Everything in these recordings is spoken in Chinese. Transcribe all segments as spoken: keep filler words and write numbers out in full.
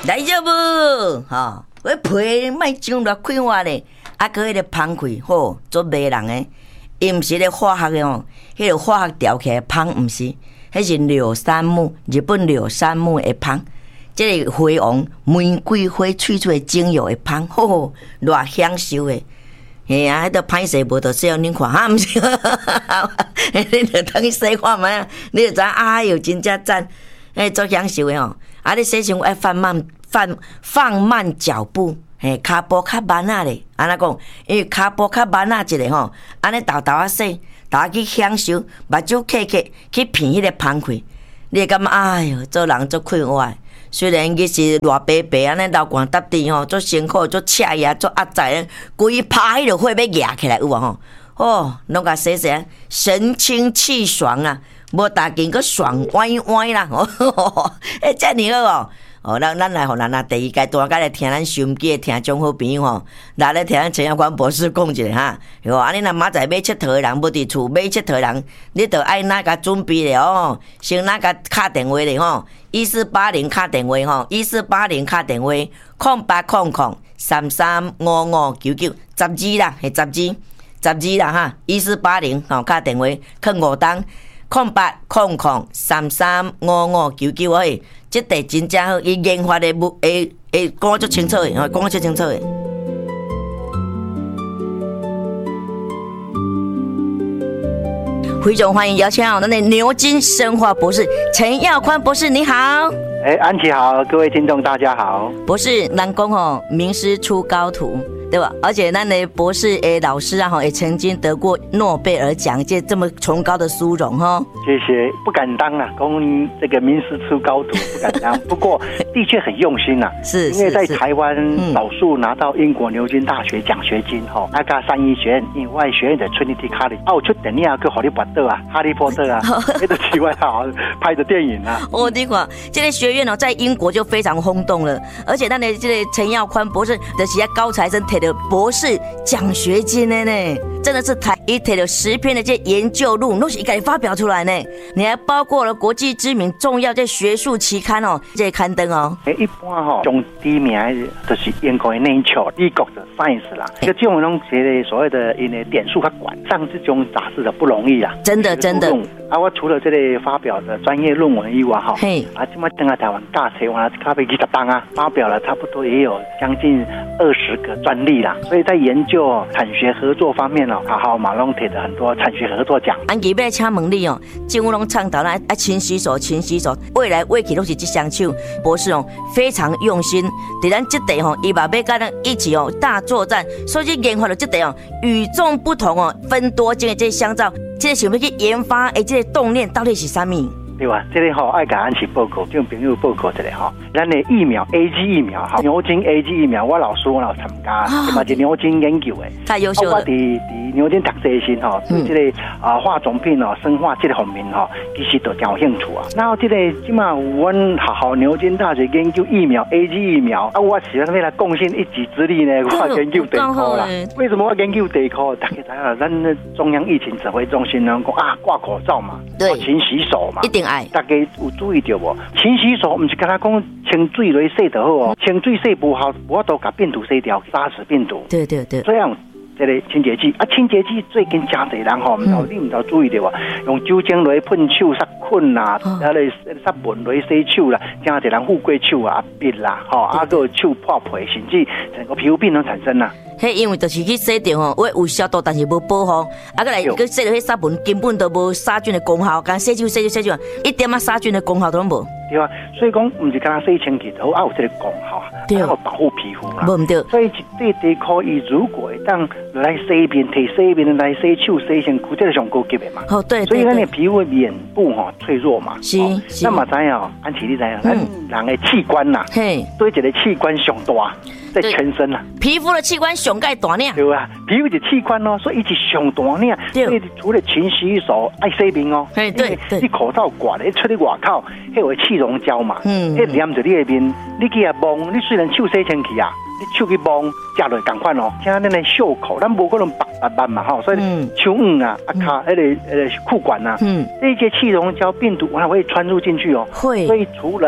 大丈夫哈，我皮卖上落开化咧，啊，搁迄个芳气吼，做迷人诶。伊毋是咧化学诶吼，迄个化学调起来芳毋是，迄是柳杉木，日本柳杉木诶芳。即个花王玫瑰花萃出诶精油诶芳，吼，偌享受诶。嘿啊，迄个歹势无着洗互恁看，哈，毋是，恁着当去洗看觅，你就知哎哟，真正赞，哎，足享受诶吼。啊，你洗上爱放慢放放慢脚步，嘿，骹步较慢啊咧，安怎讲？因为骹步较慢啊一个吼，安尼豆豆啊洗，豆啊去享受，目睭刻刻去品迄个芳气，你会感觉哎哟，做人足快活。虽然伊是偌白白安尼流汗搭地吼，足辛苦，足赤呀，足压在，规拍迄个火要压起来有无吼？哦，拢甲洗洗，神清气爽啊！无大件个爽歪歪啦，哦，哎，遮尔好哦。哦，咱咱来互咱啊第一阶段，甲来听咱收音机的听众好朋友吼，来咧听咱陈耀宽博士讲一下哈。哦，安尼若明仔买佚佗的人，无伫厝买佚佗的人，你着爱哪甲准备咧哦，先哪甲敲电话咧吼，一四八零敲电话吼，一四八零敲电话，空八空空三三五五九九，十二啦，系十二，十二啦哈，一四八零吼敲电话，放五档。空八空空三三五五九九诶，即地真正好，伊研发的物会会讲足清楚诶，吼，讲足清楚诶。非常欢迎邀请到咱的牛津生化博士陈耀宽博士，你好。 哎，安琪好，各位听众大家好。 博士，咱讲吼，名师出高徒。对吧？而且咱的博士诶老师啊，也曾经得过诺贝尔奖，这这么崇高的殊荣哈。 谢谢，不敢当啊，公这个名师出高徒不敢当，不过的确很用心啊。 是， 因为在台湾少数拿到英国牛津大学奖学金哈，那个三一学院以外学院的 Trinity College， 啊，我出电影去哈利波特啊，哈利波特啊，那个奇怪好拍的电影啊。 哦，你看，这个学院哦，在英国就非常轰动了，而且咱的这个陈耀宽博士的其他高材生摕到博士奖学金的呢，真的是台一摕了十篇的这研究论文都是一个发表出来呢。你还包括了国际知名重要这学术期刊哦，这刊登哦。 一般哈、哦，上知名就是英国的 Nature， 美国的 Science 啦，这种东西的所谓的因为点数较管上这种杂志的不容易啦， 真的真的。 啊，我除了这类发表的专业论文以外哈，嘿，啊，这么登在台湾大册，完了咖啡几十档啊，发表了差不多也有将近二十个专利啦，所以在研究产学合作方面哦，好好马龙铁的很多产学合作奖。 安吉要请问你哦，政府拢倡导啦，啊，勤洗手，勤洗手，未来未去都是这双手。博士哦，非常用心，在咱这地吼，伊嘛要跟咱一起哦大作战，所以研发了这地哦与众不同哦，分多金的这香皂。这个想要去研发，诶，这个动念到底是啥物？ 对吧？这里吼爱甲安琪报告，这种朋友报告一下吼。咱的疫苗 A G 疫苗哈，牛津 A G 疫苗，我老师我有参加，嘛是牛津研究的， 太优秀了。 我伫伫牛津读这些吼，对这个啊化妆品哦、生化这个方面吼，其实都真有兴趣啊。然后这个即马有阮学校牛津大学研究疫苗 A G 疫苗，啊，我是要来贡献一己之力呢，我研究地科啦。为什么我研究地科？大家知道，咱的中央疫情指挥中心呢讲啊，挂口罩嘛，对，勤洗手嘛， 一定爱。 大家有注意到无？勤洗手，不是跟他讲清水来洗就好哦，清水洗不好，我都把病毒洗掉，杀死病毒。对对对，这样。这个清洁剂啊，清洁剂最近真侪人吼，唔知你唔知注意到啊？用酒精来喷手、杀菌啦，啊来杀蚊来洗手啦，真侪人富贵手啊、鼻啦，吼啊个手破皮，甚至整个皮肤病都产生啦。迄因为就是去洗掉吼，我有消毒，但是无保护，啊个来个洗了迄杀蚊根本都无杀菌的功效，干洗手洗手洗手，一点啊杀菌的功效都无。 对啊，所以讲唔是干洗清洁就好，啊有这个功效，还有保护皮肤啦。 无唔对， 所以一对地可以，如果当来洗面、提洗面来洗手、洗身躯，这个上高级的嘛。哦对，所以咱的皮肤面部吼脆弱嘛。是是。那么知影哦，安琪你知影，咱人的器官呐，嘿，对一个器官上大。在全身啦、啊， 皮肤的器官上盖大呢， 对啊，皮肤的器官哦，所以一直上大呢。所以除了勤洗手、爱洗面哦，对对，你口罩挂咧，出去外口，迄有气溶胶嘛，嗯，迄黏着你的面，你去啊摸，你虽然手洗清气啊，你手去摸，食落同款哦，像咱的袖口，咱无可能白白白嘛吼，所以手腕啊、啊卡那个呃裤管啊，嗯，这些气溶胶病毒它会穿入进去哦，会，所以除了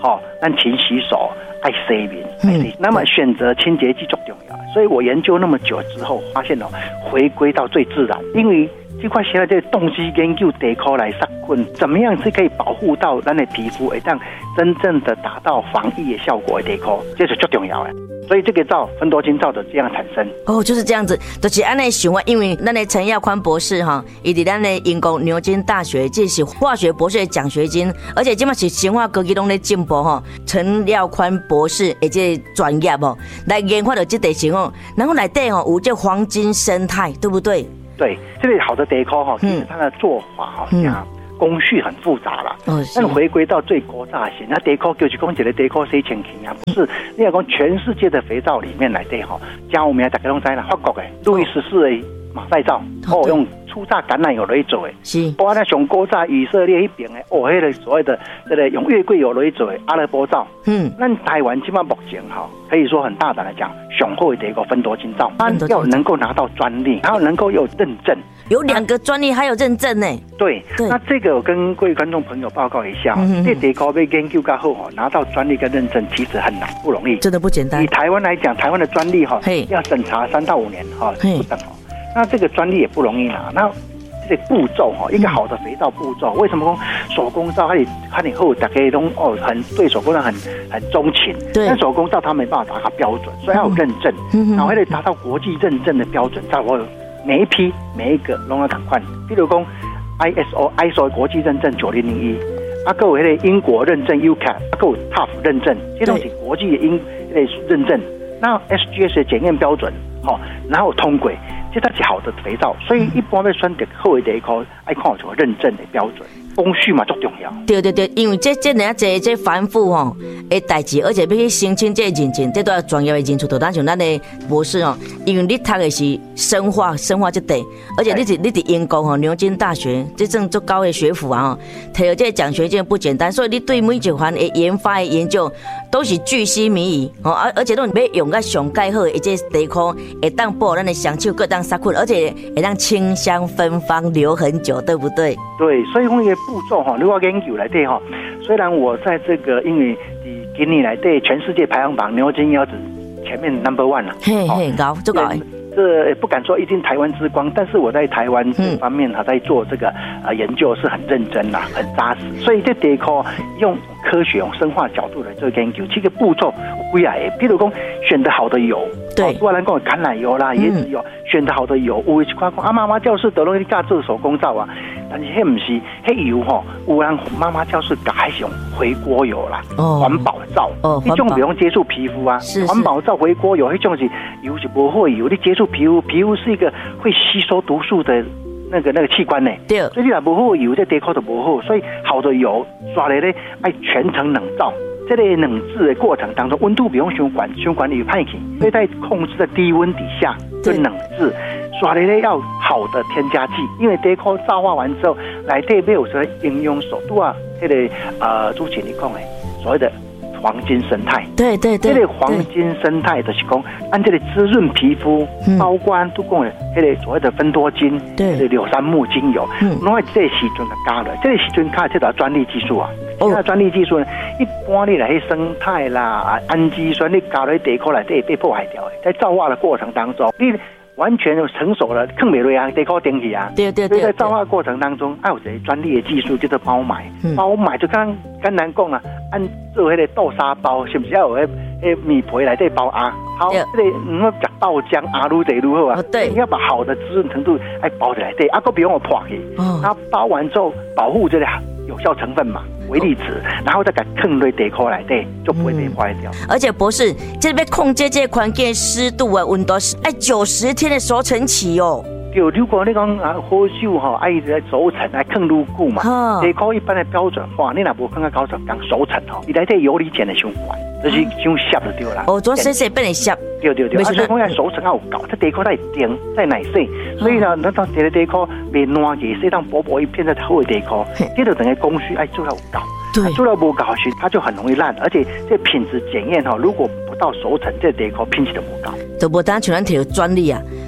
好、哦，咱勤洗手，爱洗面，嗯，那么选择清洁剂最重要。所以我研究那么久之后，发现哦，回归到最自然，因为这块现在这动机研究地壳来杀菌，怎么样是可以保护到咱的皮肤，会让真正的达到防疫的效果的地壳，这是最重要的。所以这个皂芬多精皂的这样产生哦，就是这样子，就是安尼想啊。因为咱的陈耀宽博士哈，伊伫咱的英国牛津大学这是化学博士的奖学金，而且今嘛是生化科技拢在进步哈。陈耀宽博士的这专业哦，来研发到这地形哦，然后内底哦有这黄金生态，对不对？ 对，这个好的地壳哈，其实它的做法哈，这样。嗯工序很复杂啦，但回归到最古早型，那地壳就是讲一个地壳洗清气啊，不是你要讲全世界的肥皂里面来对哈，像我们大家都知啦，法国的路易十四的马赛皂，哦用初榨橄榄油来做的，是，包括那上古早以色列那边的，哦那个所谓的这个用月桂油来做的阿拉伯皂，嗯，那台湾起码目前哈，可以说很大胆来讲，上好的一个芬多精皂，它要能够拿到专利，还要能够有认证。 有两个专利还有认证呢。 对，那这个我跟各位观众朋友报告一下，嗯、这地壳被研究过后拿到专利跟认证其实很难，不容易， 真的不简单。 以台湾来讲，台湾的专利哈要审查三到五年哈不等哦。那这个专利也不容易拿。那这个步骤哈，一个好的肥皂步骤，为什么说手工皂它你它以后大家都哦很对手工皂很很钟情，但手工皂它没办法达到标准，所以要有认证，嗯、然后还得达到国际认证的标准，才会。每一批每一个拢要赶快，比如讲 I S O I S O 国际认证九零零一，啊，还有那个英国认证 U C A T， 啊，还有 T A F 认证，这都是国际的英类认证。那 S G S 的检验标准，好、哦，然后通轨，这才是好的肥皂。所以一般要选择好的地壳，爱看有认证的标准。工序嘛，最重要。 对对对，因为这这人家这这繁复吼的代志，而且要去申请这认证，这都要专业的人才。就当像咱的博士哦，因为你读的是生化生化这类，而且你是你伫英国吼牛津大学这种足高的学府啊，摕到这个奖学金不简单，所以你对每一款的研发的研究都是巨细靡遗哦，而而且都要用个上盖好的这地壳，会当保咱的香手各当杀菌，而且会当清香芬芳留很久，对不对？ 对，所以讲个步骤哈，如果研究来对哈，虽然我在这个因为今年来对全世界排行榜牛津腰子前面 number one 了， 嘿嘿，高就高。 这不敢说一定台湾之光，但是我在台湾这方面哈，在做这个呃研究是很认真啦，很扎实。所以这地壳用科学、用生化角度来做研究，这个步骤有几啊个，比如讲选择好的油，对，不然讲橄榄油啦、椰子油，嗯、选择好的油，有一块讲啊，妈妈教室都拢去教做手工皂啊，但是迄不是，迄油吼，有人妈妈教室改是用回锅油啦，环、哦、保皂，哦，那种不用接触皮肤啊，环保皂、回锅油，迄种是油是不会油，你接触皮肤，皮肤是一个会吸收毒素的那个那个器官呢，对，所以你若不好油，这地壳就不好，所以好的油刷来咧，爱全程冷皂。这类冷制的过程当中，温度不用循环，循环有派气，所以在控制在低温底下就冷制。刷的咧要好的添加剂，因为地壳皂化完之后，内底没有说应用手度啊，这个呃主持人讲的所谓的黄金生态，对对对，这个黄金生态就是讲按这个滋润皮肤，嗯、包括都讲的这个所谓的芬多精，对，这个柳杉木精油，嗯，然后这个时阵就加了，这个时阵加这条专利技术啊。其他专利技术呢，一般你来去生态啦、氨基酸，你加在地壳内底被破坏掉的，在皂化的过程当中，你完全成熟了，更没落啊，地壳顶起啊。对对对。所以在皂化过程当中，还有这专利的技术叫做包埋，嗯、包埋就刚刚难讲啊，按做迄个豆沙包，是不是要有迄迄米皮来底包啊？好，这个你要讲豆浆啊，愈侪愈好啊。对。你要把好的滋润程度爱包起来，对，啊，个不用我破去，它包完之后保护这个有效成分嘛。微粒子，然后再给放在地壳内底，就不会被坏掉。 而且博士，这边控制这环境湿度啊、温度是哎九十天的熟成期哦。 对，如果你讲啊好手哈，爱在熟成来放愈久嘛，地壳一般的标准化，你若无放在高层讲熟成吼，伊内底油离碱的循环，就是伤涩就对啦。 哦，做细细变得涩。 对对对，啊，所以讲要熟成要有搞，这地壳在定在内洗，所以呢，咱到这个地壳别烂去，洗当薄薄一片在好的地壳，这就等于工序爱做到有搞。对，做到不搞时，它就很容易烂，而且这品质检验哈，如果不到熟成，这地壳品质就不高。 就无单像咱摕专利啊，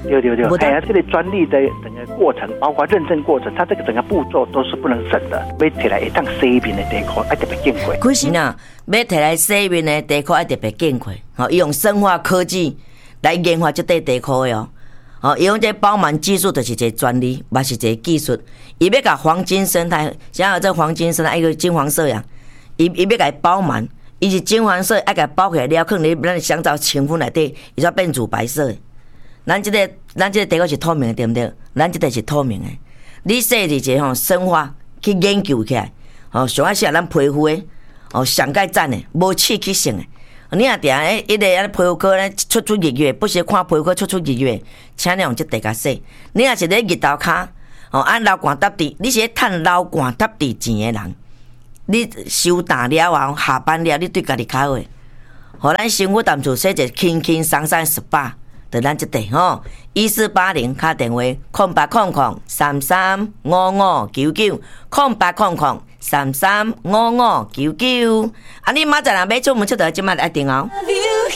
对对对，哎呀，这个专利的整个过程，包括认证过程，它这个整个步骤都是不能省的。要摕来一当洗面的地壳，要特别坚固。 可是呐，要摕来洗面的地壳要特别坚固。好，用生化科技来研发这块地壳的哦。哦，用这包满技术就是一个专利，也是一个技术。伊要甲黄金生态，想要这黄金生态，一个金黄色呀，伊伊要甲伊包满。伊是金黄色，爱甲包起来了，可能咱香皂清粉内底，伊才变乳白色的。咱即、这个，咱即个地壳是透明的，对不对？咱即个是透明的。你说是一个吼生化去研究起来，哦，上爱是咱皮肤的，哦，上盖赞的，无刺激性的。你若定诶，一个啊皮肤科咧出出日月，不是看皮肤科出出日月，请你用即地甲洗。你若是咧日头骹，哦，按流汗搭地，你是咧趁流汗搭地钱的人。你收淡了后，下班了，你对家己较好，互咱生活淡厝洗一个轻轻松松 S P A， 就咱即地吼，一四八零打电话，空八空空三三五五九九，空八空空三三五五九九。啊，你明仔若要出门出头，即摆来电哦。